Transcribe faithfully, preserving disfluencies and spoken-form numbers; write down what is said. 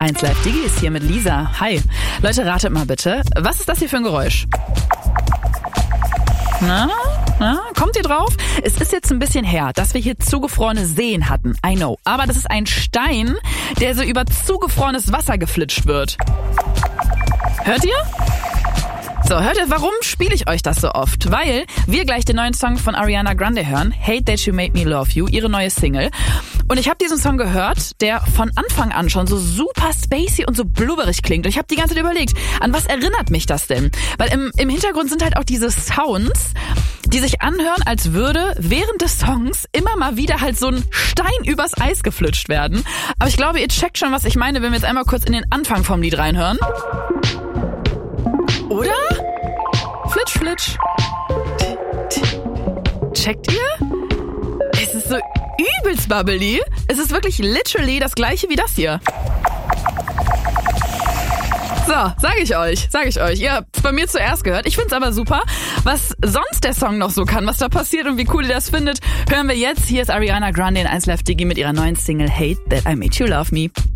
eins Live Digi ist hier mit Lisa. Hi. Leute, ratet mal bitte, was ist das hier für ein Geräusch? Na, na, kommt ihr drauf? Es ist jetzt ein bisschen her, dass wir hier zugefrorene Seen hatten. I know. Aber das ist ein Stein, der so über zugefrorenes Wasser geflitscht wird. Hört ihr? So, hört ihr, warum spiele ich euch das so oft? Weil wir gleich den neuen Song von Ariana Grande hören, Hate That You Made Me Love You, ihre neue Single. Und ich habe diesen Song gehört, der von Anfang an schon so super spacey und so blubberig klingt. Und ich habe die ganze Zeit überlegt, an was erinnert mich das denn? Weil im, im Hintergrund sind halt auch diese Sounds, die sich anhören, als würde während des Songs immer mal wieder halt so ein Stein übers Eis geflitscht werden. Aber ich glaube, ihr checkt schon, was ich meine, wenn wir jetzt einmal kurz in den Anfang vom Lied reinhören. Oder? Flitsch, flitsch. Checkt ihr? Es ist so übelst bubbly. Es ist wirklich literally das gleiche wie das hier. So, sag ich euch, sag ich euch. Ihr habt's bei mir zuerst gehört. Ich find's aber super. Was sonst der Song noch so kann, was da passiert und wie cool ihr das findet, hören wir jetzt. Hier ist Ariana Grande in eins Live Digi mit ihrer neuen Single Hate That I Made You Love Me.